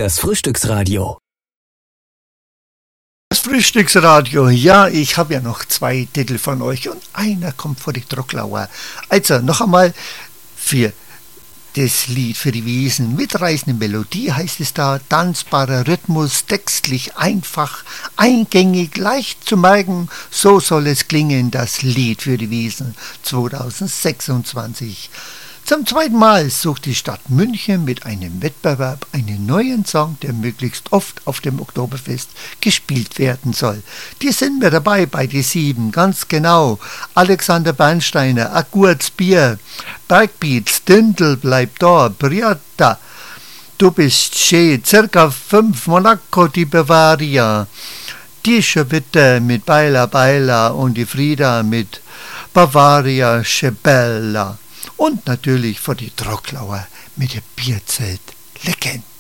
Das Frühstücksradio. Das Frühstücksradio, ja, ich habe ja noch 2 Titel von euch und einer kommt vor die Trocklauer. Also noch einmal für das Lied für die Wiesen. Mitreißende Melodie heißt es da, tanzbarer Rhythmus, textlich einfach, eingängig, leicht zu merken. So soll es klingen, das Lied für die Wiesen 2026. Zum 2. Mal sucht die Stadt München mit einem Wettbewerb einen neuen Song, der möglichst oft auf dem Oktoberfest gespielt werden soll. Die sind wir dabei bei die 7, ganz genau. Alexander Bernsteiner, A gutes Bier, Bergbeats, Dindel bleibt da, Briata, du bist schön, circa 5, Monaco, die Bavaria, die Schewitte mit Baila Baila und die Frieda mit Bavaria Schebella. Und natürlich vor die Trocklauer mit der Bierzelt Legende.